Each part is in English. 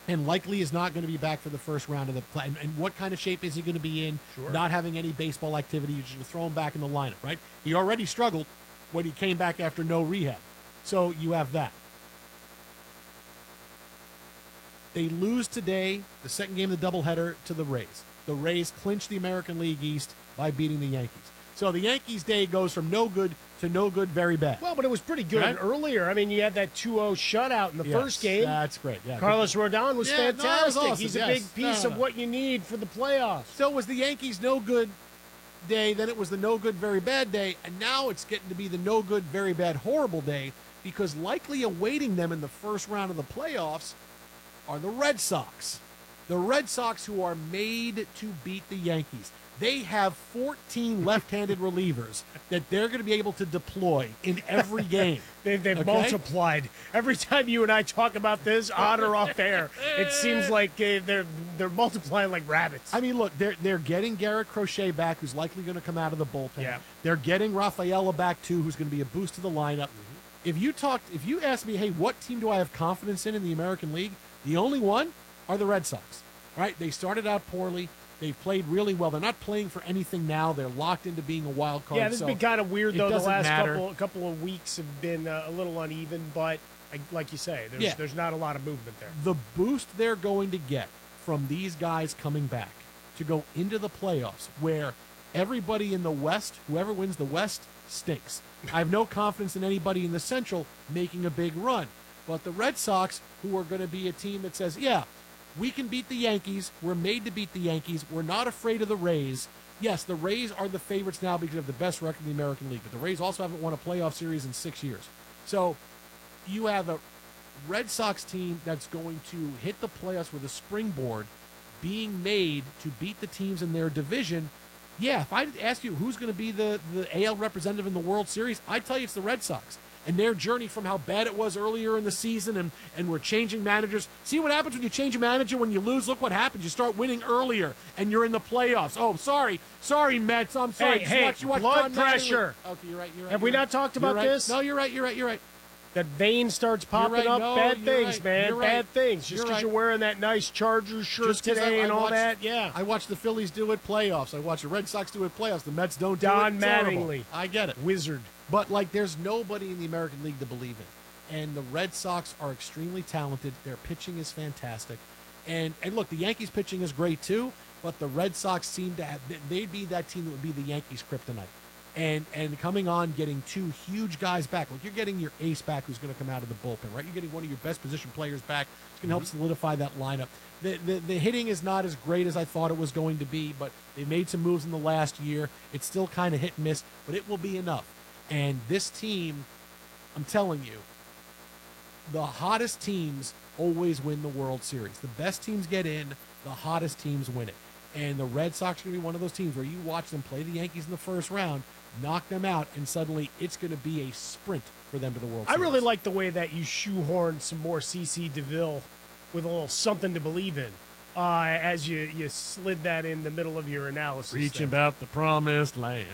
and likely is not going to be back for the first round of the play. And what kind of shape is he going to be in? Sure. Not having any baseball activity, you're just going to throw him back in the lineup, right? He already struggled when he came back after no rehab. So you have that. They lose today, the second game of the doubleheader, to the Rays. The Rays clinch the American League East by beating the Yankees. So the Yankees' day goes from no good to no good, very bad. Well, but it was pretty good Right? earlier. I mean, you had that 2-0 shutout in the first game. That's great. Yeah, Carlos Rodon was Yeah, no, that fantastic. was awesome. He's a Yes. big piece of what you need for the playoffs. So it was the Yankees' no good day, then it was the no good, very bad day, and now it's getting to be the no good, very bad, horrible day, because likely awaiting them in the first round of the playoffs are the Red Sox. The Red Sox, who are made to beat the Yankees. They have 14 left-handed relievers that they're going to be able to deploy in every game. They've multiplied. Every time you and I talk about this, on or off air, it seems like they're multiplying like rabbits. I mean, look, they're getting Garrett Crochet back, who's likely going to come out of the bullpen. Yeah. They're getting Rafaela back too, who's going to be a boost to the lineup. If you ask me, hey, what team do I have confidence in the American League? The only one are the Red Sox. Right? They started out poorly. They've played really well. They're not playing for anything now. They're locked into being a wild card. Yeah, this has been kind of weird, though. The last couple of weeks have been a little uneven, but like you say, there's not a lot of movement there. The boost they're going to get from these guys coming back to go into the playoffs, where everybody in the West, whoever wins the West, stinks. I have no confidence in anybody in the Central making a big run. But the Red Sox, who are going to be a team that says, yeah, we can beat the Yankees. We're made to beat the Yankees. We're not afraid of the Rays. Yes, the Rays are the favorites now because they have the best record in the American League. But the Rays also haven't won a playoff series in 6 years. So you have a Red Sox team that's going to hit the playoffs with a springboard, being made to beat the teams in their division. Yeah, if I ask you who's going to be the AL representative in the World Series, I'd tell you it's the Red Sox. And their journey from how bad it was earlier in the season, and we're changing managers. See what happens when you change a manager when you lose? Look what happens. You start winning earlier, and you're in the playoffs. Oh, sorry, Mets. I'm sorry. Hey, blood pressure. Okay, you're right. Have we not talked about this? No, you're right. That vein starts popping up. No, bad things, right. man. You're right. Bad things. Just because you're wearing that nice Chargers shirt today and all that. Yeah. I watched the Phillies do it playoffs. I watched the Red Sox do it playoffs. The Mets don't do Don it. Mattingly. I get it. Wizard. But, there's nobody in the American League to believe in. And the Red Sox are extremely talented. Their pitching is fantastic. And look, the Yankees' pitching is great, too. But the Red Sox seem to have – they'd be that team that would be the Yankees' kryptonite. And coming on, getting two huge guys back. Look, you're getting your ace back who's going to come out of the bullpen, right? You're getting one of your best position players back. It's going to help solidify that lineup. The hitting is not as great as I thought it was going to be, but they made some moves in the last year. It's still kind of hit and miss, but it will be enough. And this team, I'm telling you, the hottest teams always win the World Series. The best teams get in, the hottest teams win it. And the Red Sox are going to be one of those teams where you watch them play the Yankees in the first round, knock them out, and suddenly it's going to be a sprint for them to the World Series. I really like the way that you shoehorned some more CeCe DeVille with a little something to believe in as you slid that in the middle of your analysis. Preaching about the promised land.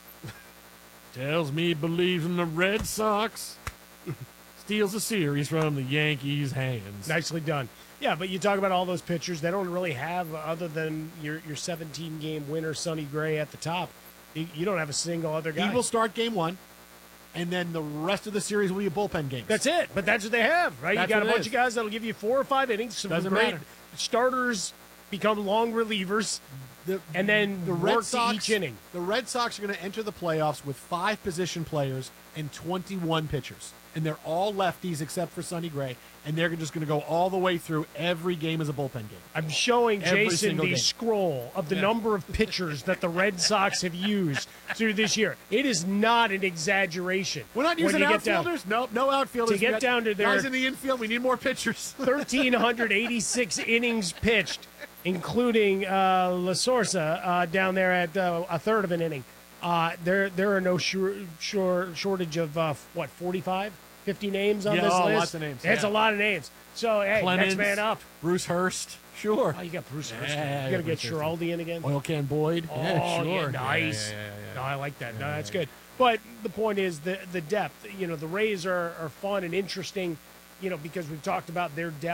Tells me he believes in the Red Sox. Steals the series from the Yankees' hands. Nicely done. Yeah, but you talk about all those pitchers. They don't really have, other than your 17-game winner, Sonny Gray, at the top. You don't have a single other guy. He will start game one, and then the rest of the series will be a bullpen game. That's it. But that's what they have, right? You got a bunch of guys that'll give you 4 or 5 innings. Some Doesn't great matter. starters become long relievers. And then the Red Sox, each inning. The Red Sox are going to enter the playoffs with 5 position players and 21 pitchers. And they're all lefties except for Sonny Gray. And they're just going to go all the way through. Every game as a bullpen game. I'm showing Every Jason single the game. scroll of the number of pitchers that the Red Sox have used through this year. It is not an exaggeration. We're not using outfielders? Nope, no outfielders. To get down to their guys in the infield, we need more pitchers. 1,386 innings pitched, including La Sorsa down there at a third of an inning. There are no shortage of, 45, 50 names on this list? Lots of names. That's a lot of names. So, hey, Clemens, next man up. Bruce Hurst. Sure. Oh, you got Bruce Hurst. Yeah, You got to get Bruce Hurst. Schiraldi in again. Oil Can Boyd. Oh, yeah, sure. yeah, nice. Yeah. No, I like that. No, that's good. But the point is the depth. The Rays are fun and interesting, because we've talked about their depth.